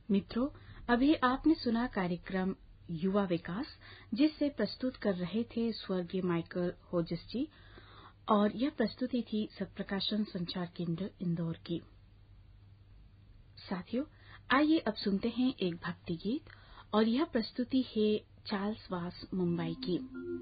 मित्रों, अभी आपने सुना कार्यक्रम युवा विकास, जिससे प्रस्तुत कर रहे थे स्वर्गीय माइकल होजेस जी, और यह प्रस्तुति थी सत्प्रकाशन संचार केंद्र इंदौर की। साथियों, आइए अब सुनते हैं एक भक्ति गीत, और यह प्रस्तुति है चार्ल्स वास मुंबई की।